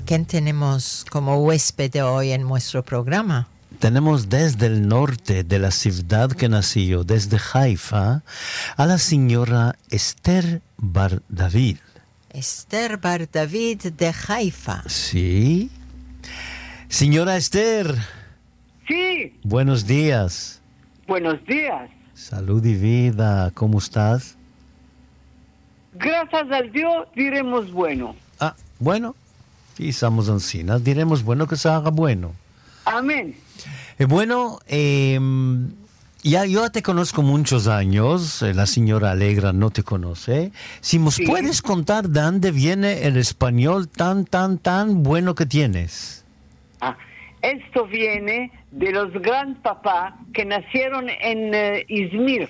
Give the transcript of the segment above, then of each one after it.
quién tenemos como huésped hoy en nuestro programa? Tenemos desde el norte de la ciudad que nació, desde Haifa, a la señora Esther Bar David. Esther Bar David de Haifa. Sí. Señora Esther. Sí. Buenos días. Buenos días. Salud y vida. ¿Cómo estás? Gracias al Dios diremos bueno. Ah, bueno. Y estamos encinas. Diremos bueno que se haga bueno. Amén. Bueno, ya yo te conozco muchos años, la señora Alegra no te conoce. Si nos puedes contar de dónde viene el español tan bueno que tienes. Esto viene de los gran papás que nacieron en Izmir.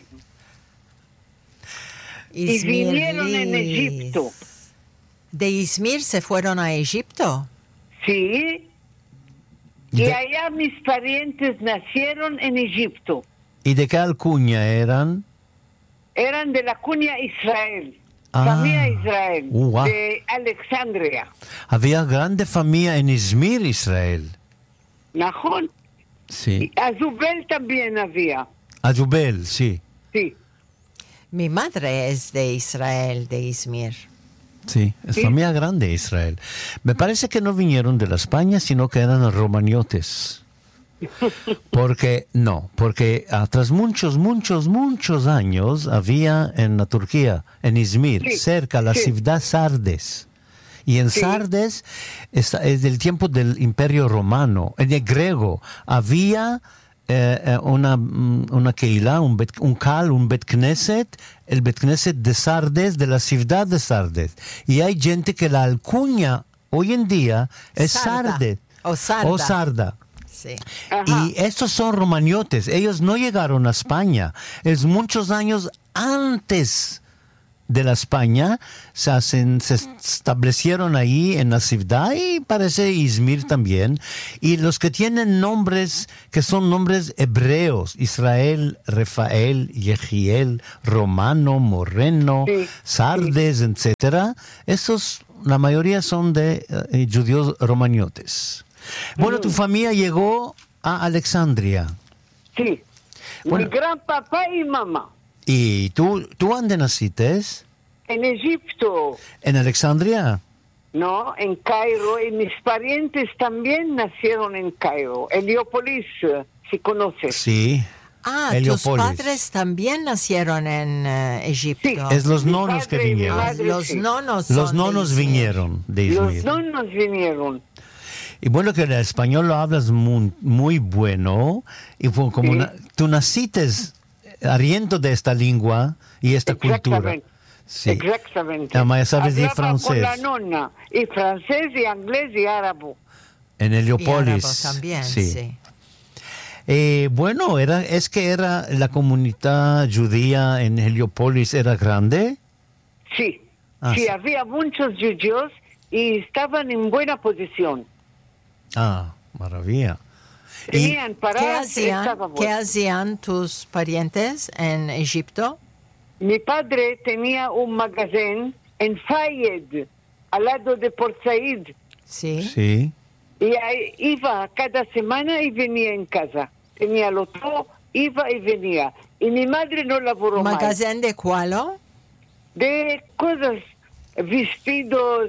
Y vinieron en Egipto. ¿De Izmir se fueron a Egipto? Sí. Y allá mis parientes nacieron en Egipto. ¿Y de qué alcuña eran? Eran de la cuña Israel. Familia Israel. Wow. De Alexandria. Había grande familia en Izmir, Israel. Najón. Sí. Azubel también había. Azubel, sí. Sí. Mi madre es de Israel, de Izmir. Sí, es familia grande Israel. Me parece que no vinieron de la España, sino que eran romaniotes. Porque tras muchos años había en la Turquía, en Izmir, cerca la ciudad Sardes. Y en Sardes es del tiempo del Imperio Romano, en el griego, había una Keilah, un Bet Knesset, el Bet Knesset de Sardes, de la ciudad de Sardes. Y hay gente que la alcuña hoy en día es Sardes o Sarda. Sí. Y estos son romaniotes. Ellos no llegaron a España. Es muchos años antes de la España se establecieron ahí en la ciudad y parece Izmir también. Y los que tienen nombres que son nombres hebreos, Israel, Rafael, Yehiel, Romano, Moreno, Sardes, etcétera, esos la mayoría son de judíos romaniotes. Bueno, tu familia llegó a Alexandria. Sí. Bueno, mi gran papá y mamá. ¿Y tú dónde naciste? En Egipto. ¿En Alexandria? No, en Cairo. Y mis parientes también nacieron en Cairo. Heliópolis, si conoces. Sí. Tus padres también nacieron en Egipto. Sí. Es los nonos que vinieron. Los nonos vinieron de Izmir. Los nonos vinieron. Y bueno, que el español lo hablas muy bueno. Y como tú naciste ariento de esta lengua y esta cultura. Sí. Exactamente. Además, sabes de francés. Con la nonna. Y francés, y inglés, y árabe. En Heliópolis. También, sí. Bueno, es que era la comunidad judía en Heliópolis, ¿era grande? Sí. Sí, había muchos judíos y estaban en buena posición. Maravilla. Tenían ¿Qué hacían tus parientes en Egipto? Mi padre tenía un magazine en Fayed, al lado de Port Said. Sí. Y ahí iba cada semana y venía en casa. Tenía lo todo, iba y venía. Y mi madre no laboró más. ¿Magazine de cuál? De cosas, vestidos,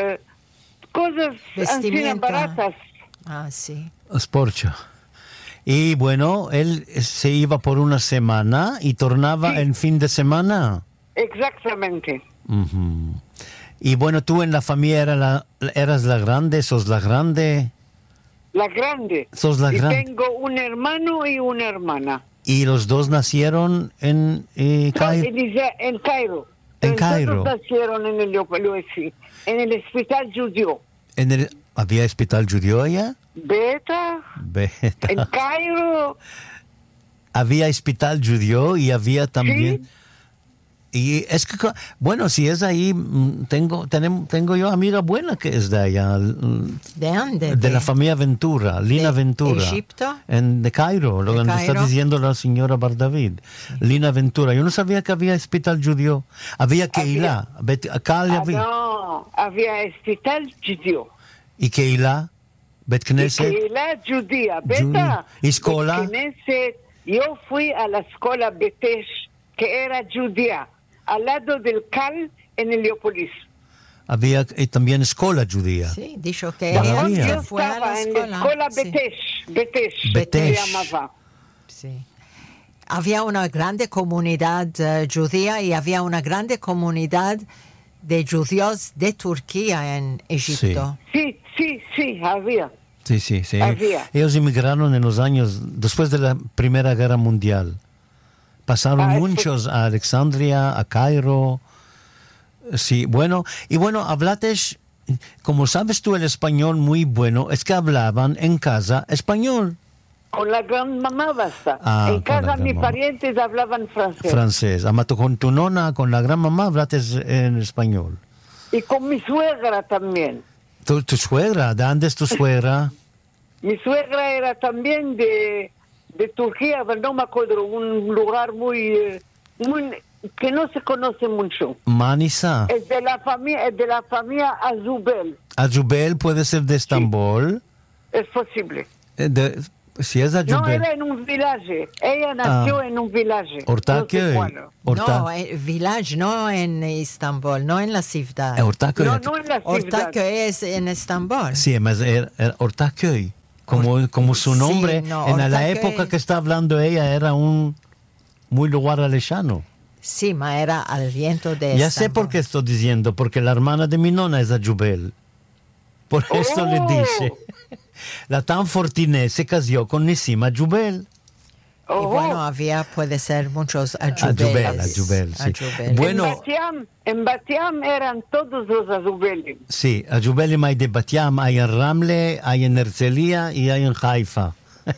cosas así baratas. Sí. Sporcha. Y bueno, él se iba por una semana y tornaba en fin de semana. Exactamente. Uh-huh. Y bueno, tú en la familia eras la grande, sos la grande. La grande. Sos la grande. Tengo un hermano y una hermana. ¿Y los dos nacieron en Cairo? En Cairo. En Cairo. Todos nacieron en el hospital judío. ¿Había hospital judío allá? Beta. En Cairo. Había hospital judío y había también... ¿Sí? Y es que, bueno, si es ahí, tengo yo amiga buena que es de allá. ¿De dónde? De la familia Ventura, Lina Ventura. ¿De Egipto? De Cairo, lo que está diciendo la señora Bar David. Sí. Lina Ventura. Yo no sabía que había hospital judío. Había Keilah. No, había hospital judío. ¿Y Keila? Bet Knesset? קהילה judía, beta. ¿Y escuela? Knesset, yo fui a la escuela Betesh, que era judía, al lado del Cal en Heliópolis. Había también escuela judía. Sí, dijo que Todavía. ella Yo fue a la estaba en la escuela Sí, Betesh, Betesh. se llamaba. sí. Había una grande comunidad judía y había una grande comunidad de judíos de Turquía en Egipto. Sí, había. Sí. Había. Ellos emigraron en los años, después de la Primera Guerra Mundial. Pasaron muchos a Alexandria, a Cairo. Sí, bueno, hablates, como sabes tú el español muy bueno, es que hablaban en casa español. Con la gran mamá basta. Ah, En con la casa gran mis mamá. parientes hablaban francés. Francés. Amato con tu nona, con la gran mamá, hablates en español. Y con mi suegra también. ¿Tu suegra? ¿De dónde es tu suegra? Mi suegra era también de Turquía, pero no me acuerdo, un lugar muy que no se conoce mucho. Manisa. Es de la familia Azubel. Ayubel puede ser de Estambul. Es posible. Si es No, Ayubel. era en un villaje. Ella nació en un villaje. Ortaque. No sé cuál. No, village, no en Estambul, no en la ciudad. Ortaque. No en la ciudad. Ortaköy es en Estambul. Sí, mas Ortaköy. Como su nombre, Sí, no, en la Ortaköy. época que está hablando ella, era un muy lugar alejano. Sí, ma era al viento de Ya sé por qué estoy diciendo, porque la hermana de mi nona es Ayubel. Por esto le dice. La tan fortine se casó con Nissim Ayubel. Y bueno, puede ser muchos Ayubeles. Ayubel, sí. Ayubel. Bueno, En Batiam eran todos los Azubeles. sí, Ayubelim hay de Batiam, hay en Ramle, hay en Herzliya y hay en Haifa.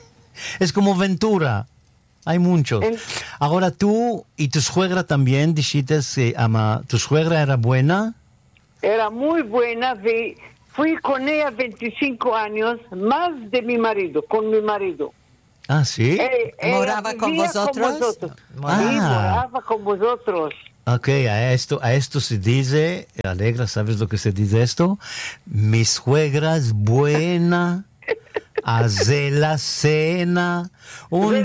Es como Ventura, hay muchos. Ahora tú y tu suegra también, dijiste que tu suegra era buena. Era muy buena. Fui con ella 25 años, más de mi marido, con mi marido. Ah, sí. Ella ¿Moraba con vivía vosotros? Sí, Ah. moraba con vosotros. Ok, a esto se dice, Alegra, ¿sabes lo que se dice esto? Mi suegra es buena, hace la cena, un